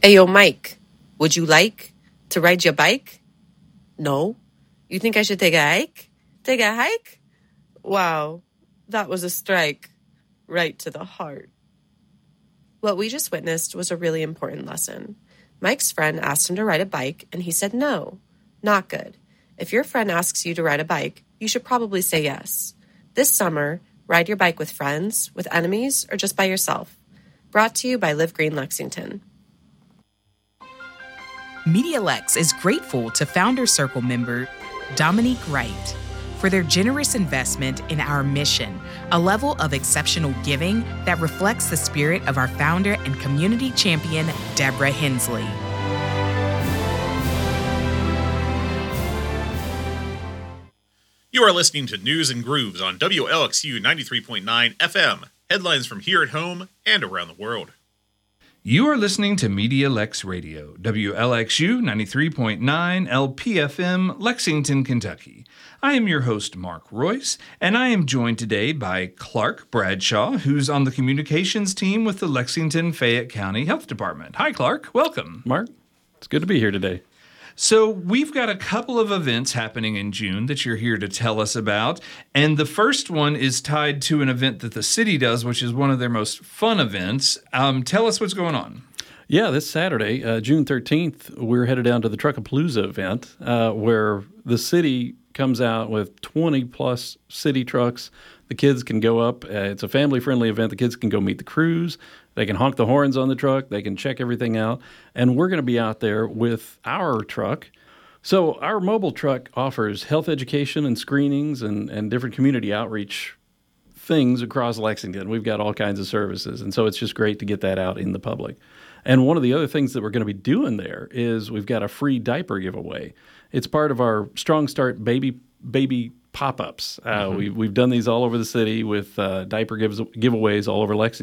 Ayo, Mike, would you like to ride your bike? No. You think I should take a hike? Take a hike? Wow, that was a strike right to the heart. What we just witnessed was a really important lesson. Mike's friend asked him to ride a bike, and he said no. Not good. If your friend asks you to ride a bike, you should probably say yes. This summer, ride your bike with friends, with enemies, or just by yourself. Brought to you by Live Green Lexington. MediaLex is grateful to Founder Circle member Dominique Wright for their generous investment in our mission, a level of exceptional giving that reflects the spirit of our founder and community champion, Deborah Hensley. You are listening to News and Grooves on WLXU 93.9 FM. Headlines from here at home and around the world. You are listening to MediaLex Radio, WLXU 93.9 LPFM, Lexington, Kentucky. I am your host, Mark Royce, and I am joined today by Clark Bradshaw, who's on the communications team with the Lexington-Fayette County Health Department. Hi, Clark. Welcome. Mark, it's good to be here today. So we've got a couple of events happening in June that you're here to tell us about, and the first one is tied to an event that the city does, which is one of their most fun events. Tell us what's going on. Yeah, this Saturday, June 13th, we're headed down to the Truckapalooza event, where the city comes out with 20-plus city trucks. The kids can go up. It's a family-friendly event. The kids can go meet the crews. They can honk the horns on the truck. They can check everything out. And we're going to be out there with our truck. So our mobile truck offers health education and screenings and different community outreach things across Lexington. We've got all kinds of services. And so it's just great to get that out in the public. And one of the other things that we're going to be doing there is we've got a free diaper giveaway. It's part of our Strong Start baby pop-ups. We've done these all over the city with diaper giveaways all over Lexington.